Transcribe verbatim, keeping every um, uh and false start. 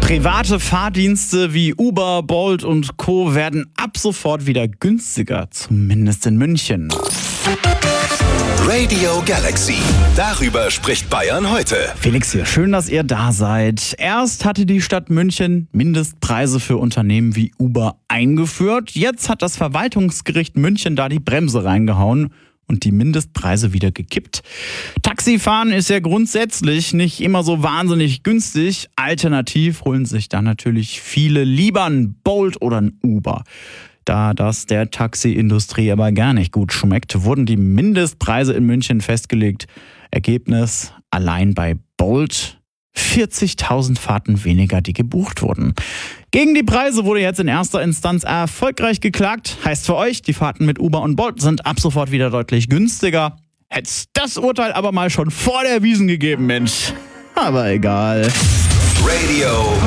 Private Fahrdienste wie Uber, Bolt und Co. werden ab sofort wieder günstiger, zumindest in München. Radio Galaxy. Darüber spricht Bayern heute. Felix hier, schön, dass ihr da seid. Erst hatte die Stadt München Mindestpreise für Unternehmen wie Uber eingeführt. Jetzt hat das Verwaltungsgericht München da die Bremse reingehauen und die Mindestpreise wieder gekippt. Taxifahren ist ja grundsätzlich nicht immer so wahnsinnig günstig. Alternativ holen sich da natürlich viele lieber ein Bolt oder ein Uber. Da das der Taxiindustrie aber gar nicht gut schmeckt, wurden die Mindestpreise in München festgelegt. Ergebnis: allein bei Bolt vierzigtausend Fahrten weniger, die gebucht wurden. Gegen die Preise wurde jetzt in erster Instanz erfolgreich geklagt. Heißt für euch, die Fahrten mit Uber und Bolt sind ab sofort wieder deutlich günstiger. Hätt's das Urteil aber mal schon vor der Wiesn gegeben, Mensch. Aber egal. Radio